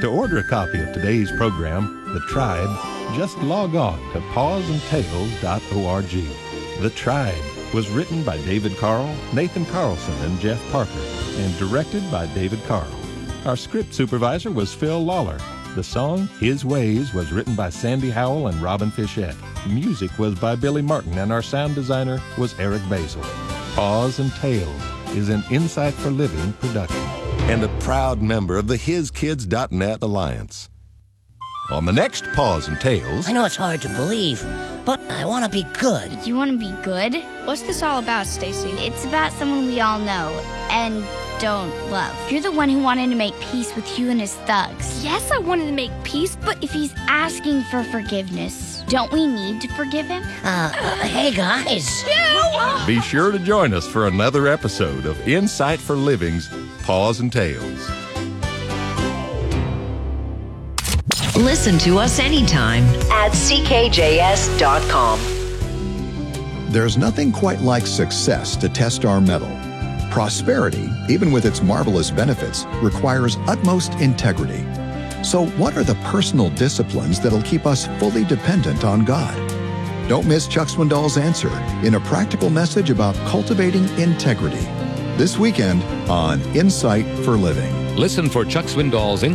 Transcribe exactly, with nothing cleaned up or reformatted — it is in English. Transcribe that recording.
To order a copy of today's program, The Tribe, just log on to paws and tails dot org. The Tribe was written by David Carl, Nathan Carlson, and Jeff Parker, and directed by David Carl. Our script supervisor was Phil Lawler. The song, His Ways, was written by Sandy Howell and Robin Fischette. Music was by Billy Martin, and our sound designer was Eric Basil. Paws and Tails is an Insight for Living production and a proud member of the His Kids dot net Alliance. On the next Paws and Tails... I know it's hard to believe, but I want to be good. You want to be good? What's this all about, Stacy? It's about someone we all know and don't love. You're the one who wanted to make peace with Hugh and his thugs. Yes, I wanted to make peace, but If he's asking for forgiveness, don't we need to forgive him? Uh, uh hey guys. Be sure to join us for another episode of Insight for Living's Paws and Tails. Listen to us anytime at C K J S dot com. There's nothing quite like success to test our mettle. Prosperity, even with its marvelous benefits, requires utmost integrity. So what are the personal disciplines that'll keep us fully dependent on God? Don't miss Chuck Swindoll's answer in a practical message about cultivating integrity this weekend on Insight for Living. Listen for Chuck Swindoll's